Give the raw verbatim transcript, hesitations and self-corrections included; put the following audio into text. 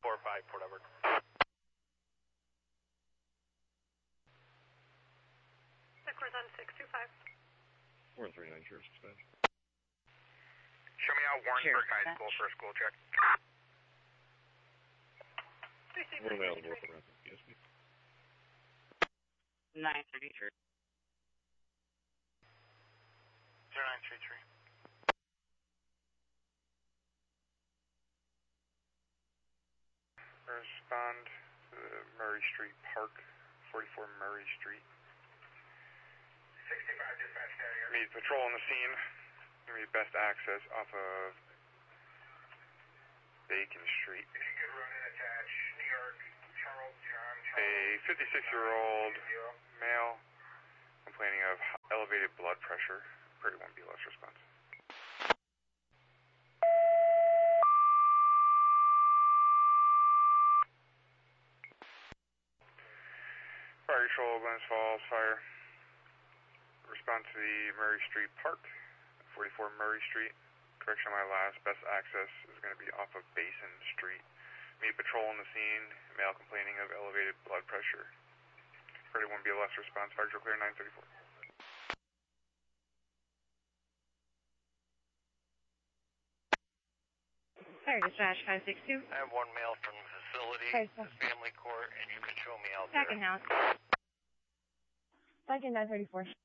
four five, whatever. Equals on six two five. four three nine, Sheriff's Dispatch. Show me out Warrensburg High School for a school check. What available for reference? Yes, please. nine thirty-three. zero nine three three. Respond to Murray Street Park, forty-four Murray Street. sixty-five dispatch carrier. Need patrol on the scene. Need best access off of Bacon Street. If you could run and attach New York, Charles John. A fifty-six-year-old male complaining of elevated blood pressure. Pretty one B L S response. Fire Control, Glens Falls, fire. Respond to the Murray Street Park, forty-four Murray Street. Correction on my last, best access is going to be off of Basin Street. Meet patrol on the scene, male complaining of elevated blood pressure. Pretty one B L S response, fire control clear nine thirty-four. Fire dispatch five six two. I have one male from the facility, Fire the family court, and you can show me out Second there. house. Second nine thirty-four.